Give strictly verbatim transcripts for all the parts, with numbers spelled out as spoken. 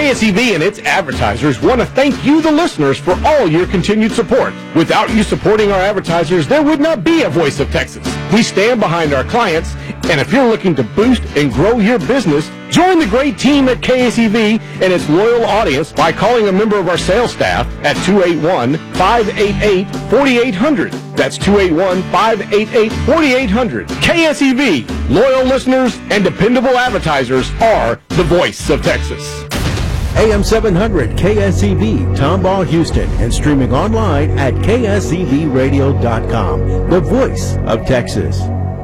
K S E V and its advertisers want to thank you, the listeners, for all your continued support. Without you supporting our advertisers, there would not be a Voice of Texas. We stand behind our clients, and if you're looking to boost and grow your business, join the great team at K S E V and its loyal audience by calling a member of our sales staff at two eight one, five eight eight, four eight zero zero. That's two eight one, five eight eight, four eight zero zero. K S E V, loyal listeners and dependable advertisers are the voice of Texas. A M seven hundred K S E V, Tomball, Houston, and streaming online at K S E V radio dot com, the voice of Texas.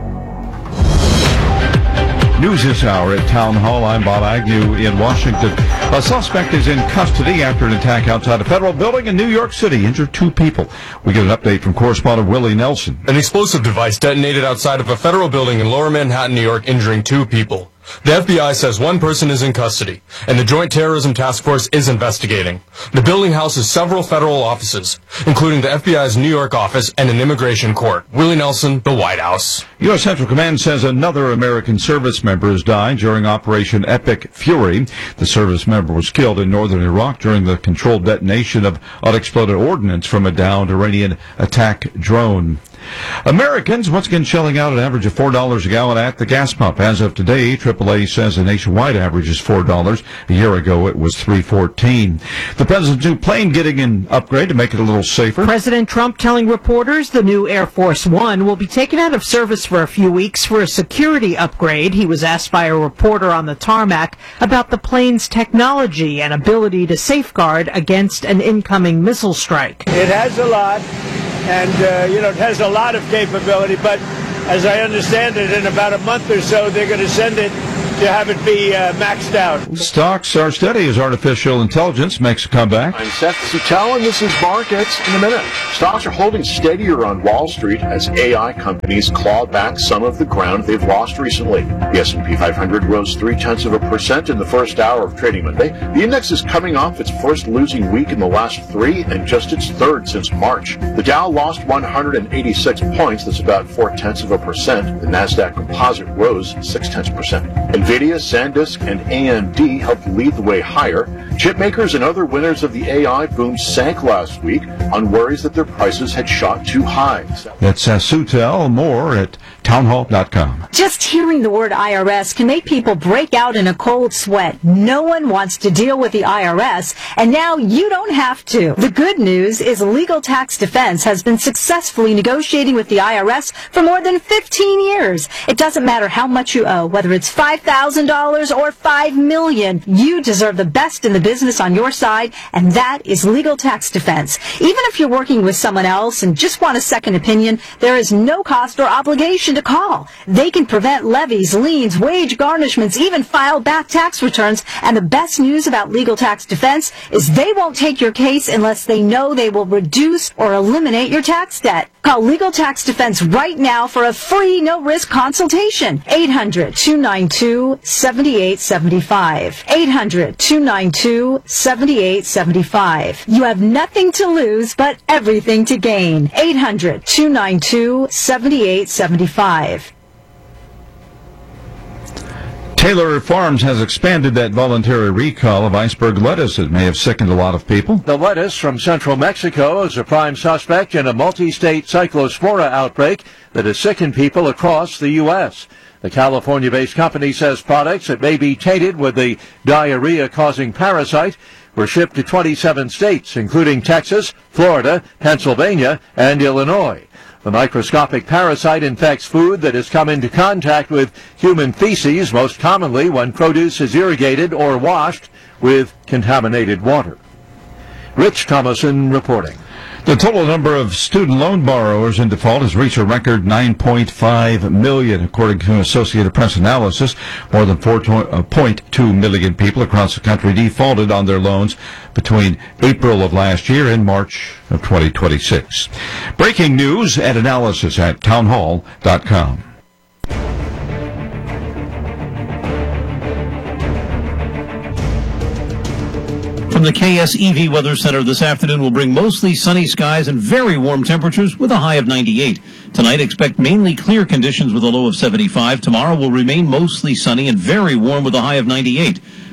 News this hour at Town Hall. I'm Bob Agnew in Washington. A suspect is in custody after an attack outside a federal building in New York City. Injured two people. We get an update from correspondent Willie Nelson. An explosive device detonated outside of a federal building in Lower Manhattan, New York, injuring two people. The F B I says one person is in custody, and the Joint Terrorism Task Force is investigating. The building houses several federal offices, including the F B I's New York office and an immigration court. Willie Nelson, the White House. U S. Central Command says another American service member has died during Operation Epic Fury. The service member was killed in northern Iraq during the controlled detonation of unexploded ordnance from a downed Iranian attack drone. Americans once again shelling out an average of four dollars a gallon at the gas pump. As of today, triple A says the nationwide average is four dollars. A year ago, it was three fourteen. The president's new plane getting an upgrade to make it a little safer. President Trump telling reporters the new Air Force One will be taken out of service for a few weeks for a security upgrade. He was asked by a reporter on the tarmac about the plane's technology and ability to safeguard against an incoming missile strike. It has a lot. And, uh, you know, it has a lot of capability, but as I understand it, in about a month or so, they're going to send it to have it be uh, maxed out. Stocks are steady as artificial intelligence makes a comeback. I'm Seth Sutell, and this is Markets in a minute. Stocks are holding steadier on Wall Street as A I companies claw back some of the ground they've lost recently. The S and P five hundred rose three-tenths of a percent in the first hour of trading Monday. The index is coming off its first losing week in the last three and just its third since March. The Dow lost one hundred eighty-six points. That's about four-tenths of a percent. The NASDAQ composite rose six-tenths percent. NVIDIA, SanDisk, and A M D helped lead the way higher. Chip makers and other winners of the A I boom sank last week on worries that their prices had shot too high. That's uh, Sutell. More at townhall dot com. Just hearing the word I R S can make people break out in a cold sweat. No one wants to deal with the I R S, and now you don't have to. The good news is Legal Tax Defense has been successfully negotiating with the I R S for more than fifteen years. It doesn't matter how much you owe, whether it's five thousand dollars or five million dollars. You deserve the best in the business on your side, and that is Legal Tax Defense. Even if you're working with someone else and just want a second opinion, there is no cost or obligation to call. They can prevent levies, liens, wage garnishments, even file back tax returns. And the best news about Legal Tax Defense is they won't take your case unless they know they will reduce or eliminate your tax debt. Call Legal Tax Defense right now for a free, no-risk consultation. eight hundred, two nine two, seven eight seven five. eight hundred, two nine two, seven eight seven five. You have nothing to lose, but everything to gain. eight hundred, two nine two, seven eight seven five. Taylor Farms has expanded that voluntary recall of iceberg lettuce that may have sickened a lot of people. The lettuce from central Mexico is a prime suspect in a multi-state cyclospora outbreak that has sickened people across the U S. The California-based company says products that may be tainted with the diarrhea-causing parasite were shipped to twenty-seven states, including Texas, Florida, Pennsylvania, and Illinois. The microscopic parasite infects food that has come into contact with human feces, most commonly when produce is irrigated or washed with contaminated water. Rich Thomason reporting. The total number of student loan borrowers in default has reached a record nine point five million, according to an Associated Press analysis. More than four point two million people across the country defaulted on their loans between April of last year and March of twenty twenty-six. Breaking news and analysis at townhall dot com. From the K S E V Weather Center this afternoon will bring mostly sunny skies and very warm temperatures with a high of ninety-eight. Tonight, expect mainly clear conditions with a low of seventy-five. Tomorrow will remain mostly sunny and very warm with a high of ninety-eight.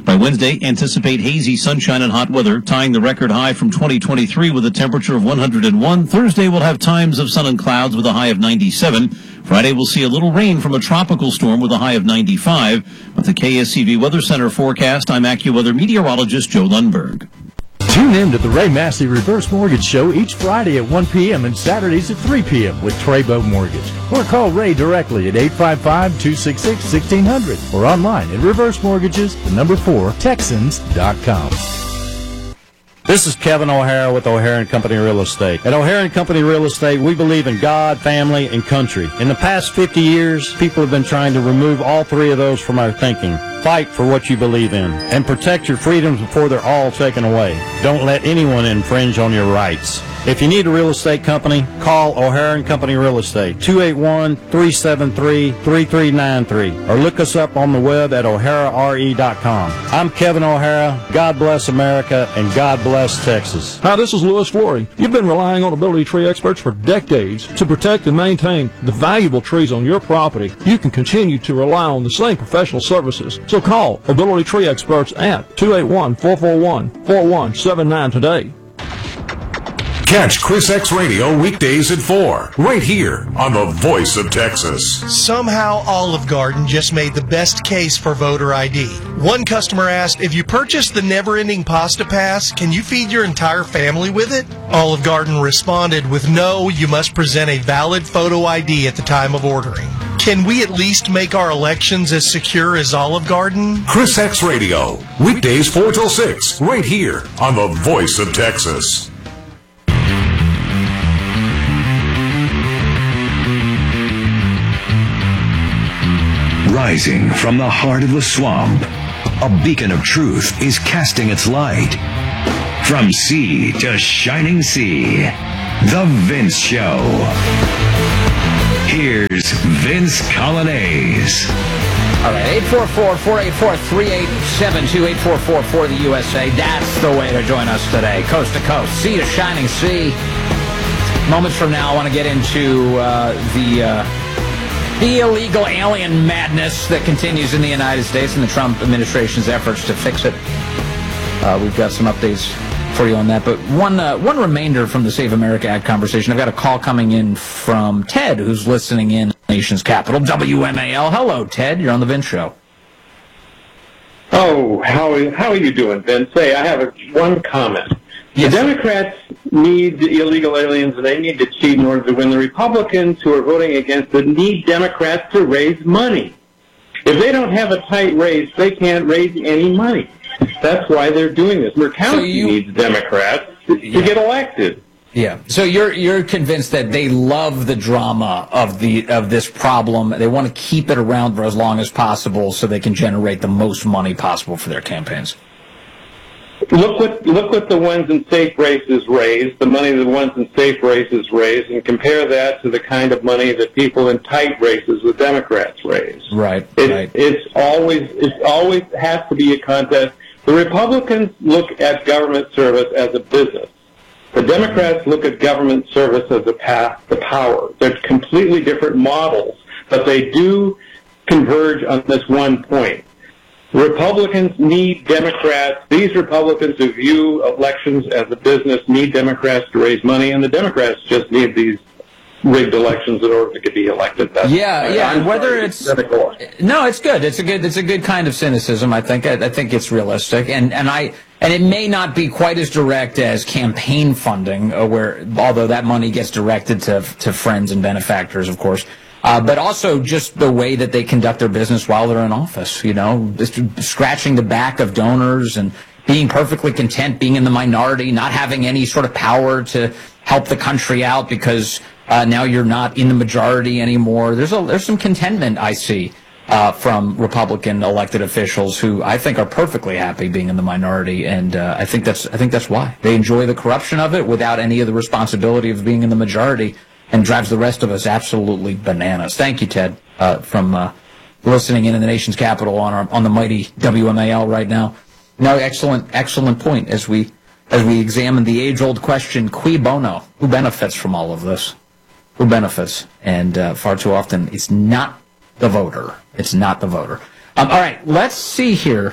By Wednesday, anticipate hazy sunshine and hot weather, tying the record high from twenty twenty-three with a temperature of one hundred one. Thursday will have times of sun and clouds with a high of ninety-seven. Friday will see a little rain from a tropical storm with a high of ninety-five. With the K S C V Weather Center forecast, I'm AccuWeather meteorologist Joe Lundberg. Tune in to the Ray Massey Reverse Mortgage Show each Friday at one p.m. and Saturdays at three p.m. with Treybo Mortgage. Or call Ray directly at eight five five, two six six, one six zero zero or online at reverse mortgages, the number four, Texans dot com. This is Kevin O'Hara with O'Hara and Company Real Estate. At O'Hara and Company Real Estate, we believe in God, family, and country. In the past fifty years, people have been trying to remove all three of those from our thinking. Fight for what you believe in and protect your freedoms before they're all taken away. Don't let anyone infringe on your rights. If you need a real estate company, call O'Hara and Company Real Estate, two eight one, three seven three, three three nine three, or look us up on the web at o'hara r e dot com. I'm Kevin O'Hara. God bless America, and God bless Texas. Hi, this is Louis Flory. You've been relying on Ability Tree Experts for decades to protect and maintain the valuable trees on your property. You can continue to rely on the same professional services. So call Ability Tree Experts at two eight one, four four one, four one seven nine today. Catch Chris X Radio weekdays at four, right here on the Voice of Texas. Somehow Olive Garden just made the best case for voter I D. One customer asked, if you purchase the never-ending pasta pass, can you feed your entire family with it? Olive Garden responded with, no, you must present a valid photo I D at the time of ordering. Can we at least make our elections as secure as Olive Garden? Chris X Radio, weekdays four till six, right here on the Voice of Texas. Rising from the heart of the swamp, a beacon of truth is casting its light. From sea to shining sea, The Vince Show. Here's Vince Colonnese. All right, eight four four, four eight four, three eight seven two, eight four four for the U S A. That's the way to join us today, coast to coast, sea to shining sea. Moments from now, I want to get into uh, the... Uh, The illegal alien madness that continues in the United States and the Trump administration's efforts to fix it. Uh, we've got some updates for you on that. But one uh, one remainder from the Save America Act conversation. I've got a call coming in from Ted, who's listening in the nation's capital, W M A L. Hello, Ted. You're on the Vince Show. Oh, how, how are you doing, Vince? Say, I have a, one comment. Yes. The Democrats need the illegal aliens, and they need to cheat in order to win. The Republicans who are voting against it need Democrats to raise money. If they don't have a tight race, they can't raise any money. That's why they're doing this. Murkowski so you, needs Democrats to, yeah. to get elected. Yeah. So you're you're convinced that they love the drama of the of this problem. They want to keep it around for as long as possible so they can generate the most money possible for their campaigns. Look what look what the ones in safe races raise, the money the ones in safe races raise, and compare that to the kind of money that people in tight races with Democrats raise. Right. It, right. It's always it always has to be a contest. The Republicans look at government service as a business. The Democrats look at government service as a path to power. They're completely different models, but they do converge on this one point. Republicans need Democrats. These Republicans who view elections as a business need Democrats to raise money, and the Democrats just need these rigged elections in order to be elected. That's yeah, yeah. I'm whether sorry, it's cynical. No, it's good. It's a good. It's a good kind of cynicism. I think. I, I think it's realistic, and and I and it may not be quite as direct as campaign funding, uh, where although that money gets directed to to friends and benefactors, of course. Uh, but also just the way that they conduct their business while they're in office, you know, just scratching the back of donors and being perfectly content being in the minority, not having any sort of power to help the country out because uh, now you're not in the majority anymore. There's a, there's some contentment I see uh, from Republican elected officials who I think are perfectly happy being in the minority, and uh, I think that's I think that's why they enjoy the corruption of it without any of the responsibility of being in the majority. And drives the rest of us absolutely bananas. Thank you, Ted, uh, from uh, listening in in the nation's capital on our on the mighty W M A L right now. No, excellent, excellent point. As we as we examine the age-old question, cui bono? Who benefits from all of this? Who benefits? And uh, far too often, it's not the voter. It's not the voter. Um, all right, let's see here.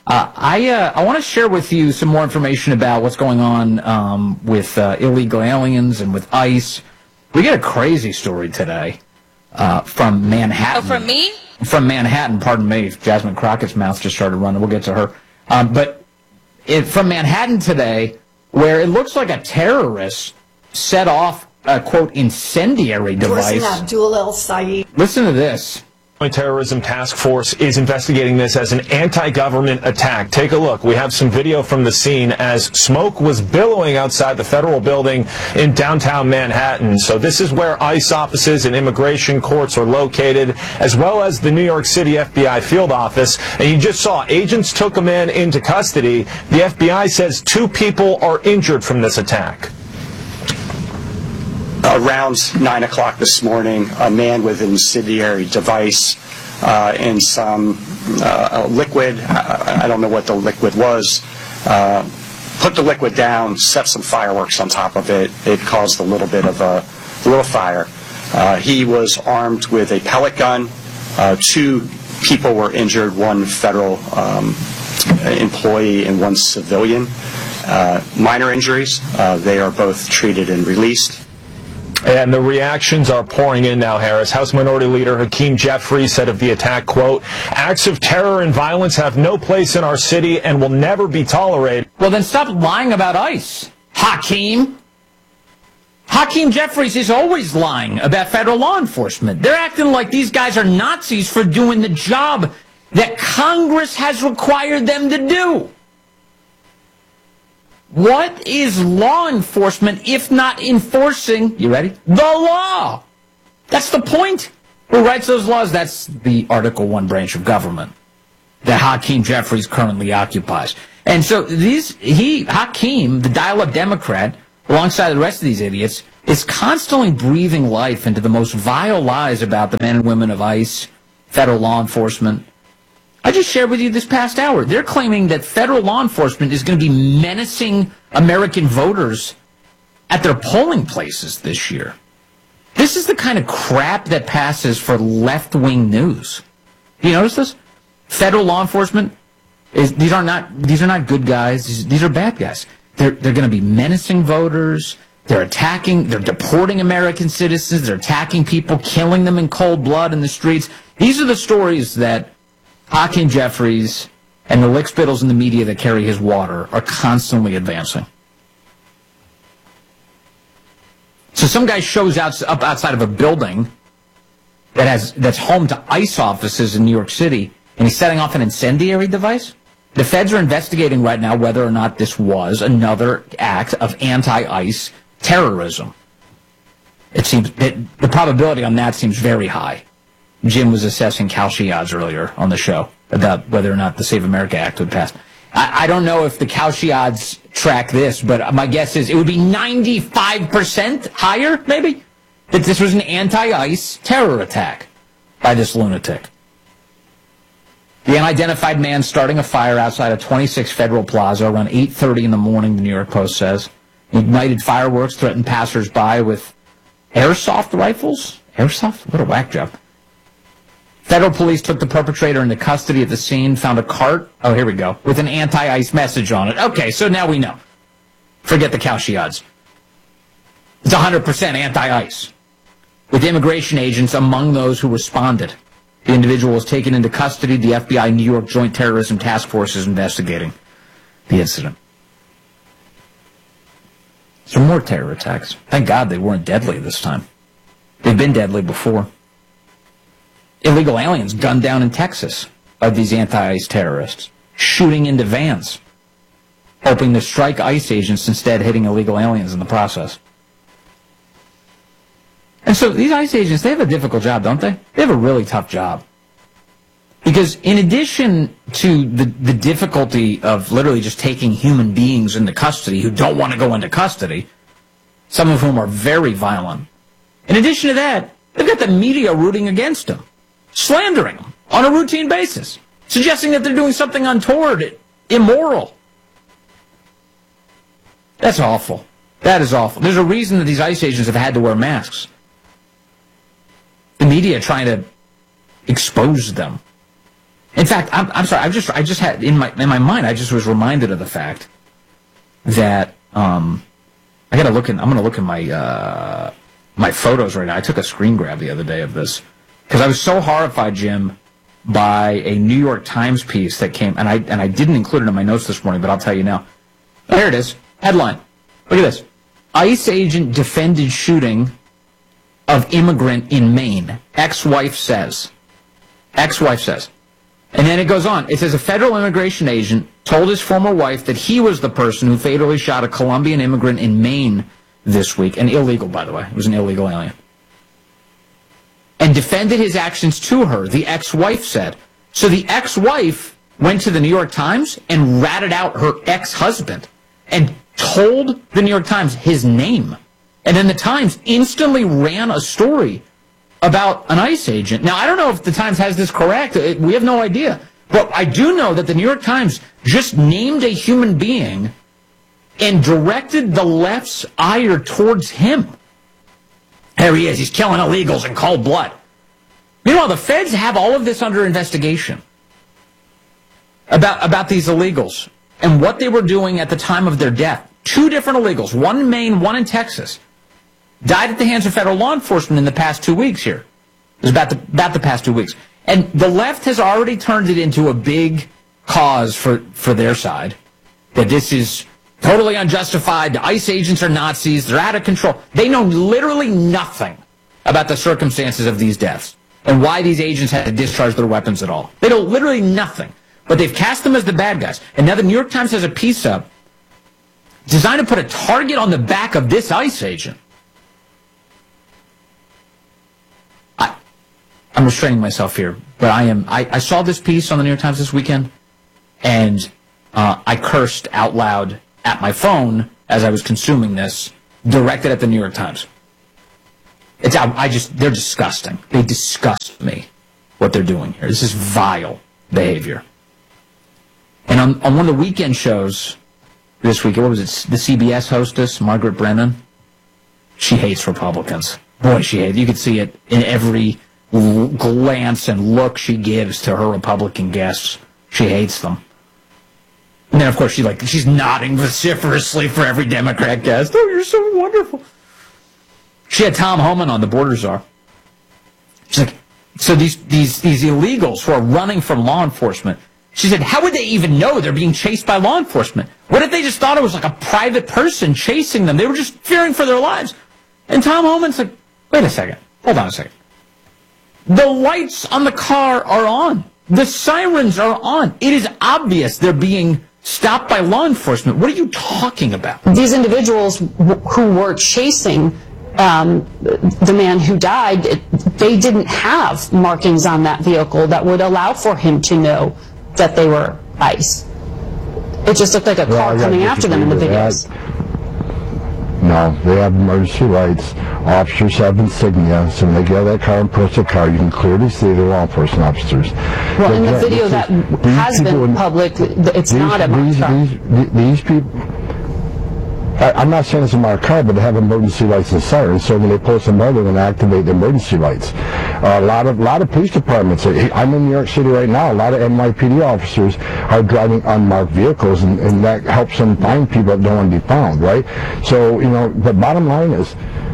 Uh, I uh, I want to share with you some more information about what's going on um, with uh, illegal aliens and with ICE. We get a crazy story today uh, from Manhattan. Oh, from me? From Manhattan, pardon me. Jasmine Crockett's mouth just started running. We'll get to her. Um, but it, from Manhattan today, where it looks like a terrorist set off a, quote, incendiary device. Abdul El Sayed. Listen to this. The Terrorism Task Force is investigating this as an anti-government attack. Take a look. We have some video from the scene as smoke was billowing outside the federal building in downtown Manhattan. So this is where ICE offices and immigration courts are located, as well as the New York City F B I field office. And you just saw agents took a man into custody. The F B I says two people are injured from this attack. Around nine o'clock this morning, a man with an incendiary device uh, and some uh, liquid, I, I don't know what the liquid was, uh, put the liquid down, set some fireworks on top of it. It caused a little bit of a, a little fire. Uh, he was armed with a pellet gun. Uh, two people were injured, one federal um, employee and one civilian. Uh, minor injuries. Uh, they are both treated and released. And the reactions are pouring in now, Harris. House Minority Leader Hakeem Jeffries said of the attack, quote, acts of terror and violence have no place in our city and will never be tolerated. Well, then stop lying about ICE, Hakeem. Hakeem Jeffries is always lying about federal law enforcement. They're acting like these guys are Nazis for doing the job that Congress has required them to do. What is law enforcement if not enforcing, you ready, the law? That's the point. Who writes those laws? That's the Article One branch of government that Hakeem Jeffries currently occupies. And so these, he, Hakeem, the dial-up Democrat, alongside the rest of these idiots, is constantly breathing life into the most vile lies about the men and women of ICE, federal law enforcement. I just shared with you this past hour. They're claiming that federal law enforcement is going to be menacing American voters at their polling places this year. This is the kind of crap that passes for left-wing news. Do you notice this? Federal law enforcement is these are not these are not good guys. These, these are bad guys. They're they're going to be menacing voters. They're attacking. They're deporting American citizens. They're attacking people, killing them in cold blood in the streets. These are the stories that Hakeem Jeffries and the lickspittles in the media that carry his water are constantly advancing. So some guy shows out, up outside of a building that has that's home to ICE offices in New York City, and he's setting off an incendiary device. The feds are investigating right now whether or not this was another act of anti-ICE terrorism. It seems it, the probability on that seems very high. Jim was assessing Kalshi odds earlier on the show about whether or not the Save America Act would pass. I, I don't know if the Kalshi odds track this, but my guess is it would be ninety-five percent higher, maybe, that this was an anti-ICE terror attack by this lunatic. The unidentified man starting a fire outside of twenty-six Federal Plaza around eight thirty in the morning, the New York Post says. He ignited fireworks, threatened passersby with airsoft rifles? Airsoft? What a whack job. Federal police took the perpetrator into custody at the scene, found a cart, oh, here we go, with an anti-ICE message on it. Okay, so now we know. Forget the Kalshi odds. It's one hundred percent anti-ICE, with immigration agents among those who responded. The individual was taken into custody. The F B I New York Joint Terrorism Task Force is investigating the incident. Some more terror attacks. Thank God they weren't deadly this time. They've been deadly before. Illegal aliens gunned down in Texas by these anti-ICE terrorists, shooting into vans, hoping to strike ICE agents, instead hitting illegal aliens in the process. And so these ICE agents, they have a difficult job, don't they? They have a really tough job. Because in addition to the, the difficulty of literally just taking human beings into custody who don't want to go into custody, some of whom are very violent, in addition to that, they've got the media rooting against them, slandering them on a routine basis, suggesting that they're doing something untoward, immoral. That's awful. That is awful. There's a reason that these ICE agents have had to wear masks. The media trying to expose them. In fact, I'm, I'm sorry. I just I just had in my in my mind. I just was reminded of the fact that um, I got to look in. I'm going to look in my uh, my photos right now. I took a screen grab the other day of this because I was so horrified, Jim, by a New York Times piece that came, and I and I didn't include it in my notes this morning, but I'll tell you now. Oh, here it is. Headline. Look at this. ICE agent defended shooting of immigrant in Maine. Ex-wife says. Ex-wife says. And then it goes on. It says a federal immigration agent told his former wife that he was the person who fatally shot a Colombian immigrant in Maine this week. An illegal, by the way. It was an illegal alien. And defended his actions to her, the ex-wife said. So the ex-wife went to the New York Times and ratted out her ex-husband and told the New York Times his name. And then the Times instantly ran a story about an ICE agent. Now, I don't know if the Times has this correct. It, we have no idea. But I do know that the New York Times just named a human being and directed the left's ire towards him. There he is. He's killing illegals in cold blood. Meanwhile, the feds have all of this under investigation about, about these illegals and what they were doing at the time of their death. Two different illegals, one in Maine, one in Texas, died at the hands of federal law enforcement in the past two weeks here. It was about the, about the past two weeks. And the left has already turned it into a big cause for, for their side, that this is totally unjustified. The ICE agents are Nazis. They're out of control. They know literally nothing about the circumstances of these deaths and why these agents had to discharge their weapons at all. They know literally nothing. But they've cast them as the bad guys. And now the New York Times has a piece up designed to put a target on the back of this ICE agent. I, I'm restraining myself here, but I am. I, I saw this piece on the New York Times this weekend, and uh, I cursed out loud at my phone as I was consuming this, directed at the New York Times. It's I, I just they're disgusting. They disgust me what they're doing here. This is vile behavior. And on, on one of the weekend shows this week, what was it? The C B S hostess, Margaret Brennan. She hates Republicans. Boy, she hates. You could see it in every l- glance and look she gives to her Republican guests. She hates them. And then, of course, she like she's nodding vociferously for every Democrat guest. Oh, you're so wonderful. She had Tom Homan on, the border czar. She's like, so these these these illegals who are running from law enforcement. She said, how would they even know they're being chased by law enforcement? What if they just thought it was like a private person chasing them? They were just fearing for their lives. And Tom Homan's like, wait a second. Hold on a second. The lights on the car are on. The sirens are on. It is obvious they're being stopped by law enforcement. What are you talking about? These individuals w- who were chasing um, the man who died, they didn't have markings on that vehicle that would allow for him to know that they were ICE. It just looked like a car well, coming after them in the videos. No, they have emergency lights. Officers have insignia, so when they get out of that car and approach the car, you can clearly see the law enforcement officers. Well, in the video that has been public, it's not a marked car. These, these people, I, I'm not saying it's a marked car, but they have emergency lights and sirens, so when they pull somebody, they're going to activate the emergency lights. Uh, a lot of lot of police departments, I'm in New York City right now, a lot of N Y P D officers are driving unmarked vehicles, and, and that helps them find people that don't want to be found, right? So, you know, the bottom line is,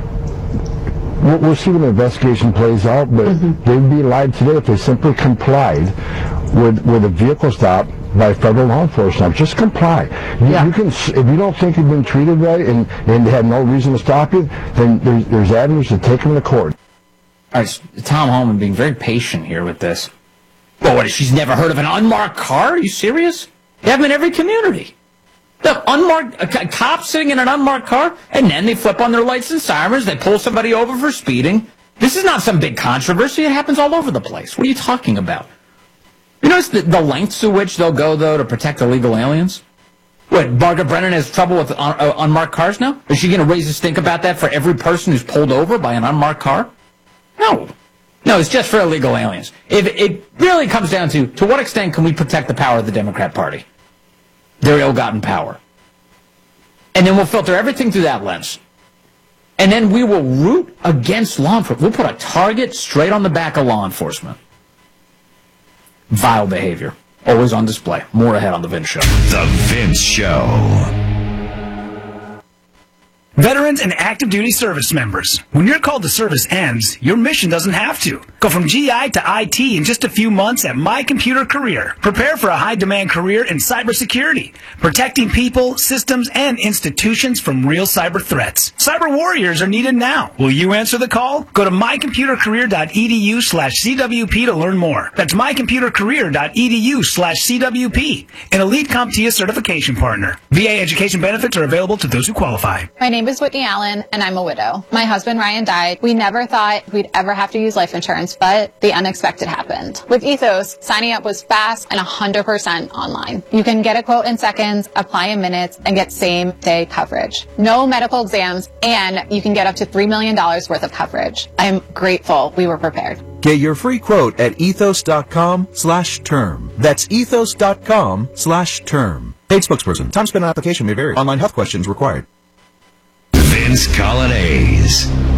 we'll, we'll see when the investigation plays out, but mm-hmm. they'd be lied today if they simply complied with, with a vehicle stop by federal law enforcement. Just comply. You, yeah. you can, if you don't think you've been treated right and, and they had no reason to stop you, then there's, there's avenues to take them to court. All right, Tom Homan being very patient here with this. Well, what, she's never heard of an unmarked car? Are you serious? They have them in every community. The unmarked, a cop sitting in an unmarked car, and then they flip on their lights and sirens, they pull somebody over for speeding. This is not some big controversy. It happens all over the place. What are you talking about? You notice the, the lengths to which they'll go, though, to protect illegal aliens? What, Margaret Brennan has trouble with un- uh, unmarked cars now? Is she going to raise a stink about that for every person who's pulled over by an unmarked car? No. No, it's just for illegal aliens. If it really comes down to, to what extent can we protect the power of the Democrat Party? Their ill-gotten power. And then we'll filter everything through that lens. And then we will root against law enforcement. We'll put a target straight on the back of law enforcement. Vile behavior. Always on display. More ahead on The Vince Show. The Vince Show. Veterans and active duty service members. When your call to service ends, your mission doesn't have to. Go from G I to I T in just a few months at My Computer Career. Prepare for a high-demand career in cybersecurity, protecting people, systems, and institutions from real cyber threats. Cyber warriors are needed now. Will you answer the call? Go to mycomputercareer.edu slash CWP to learn more. That's mycomputercareer.edu slash CWP, an elite CompTIA certification partner. V A education benefits are available to those who qualify. My name is Whitney Allen, and I'm a widow. My husband, Ryan, died. We never thought we'd ever have to use life insurance, but the unexpected happened. With Ethos, signing up was fast and one hundred percent online. You can get a quote in seconds, apply in minutes, and get same-day coverage. No medical exams, and you can get up to three million dollars worth of coverage. I am grateful we were prepared. Get your free quote at ethos.com slash term. That's ethos.com slash term. Paid spokesperson. Time spent on application may vary. Online health questions required. Vince Colonnese.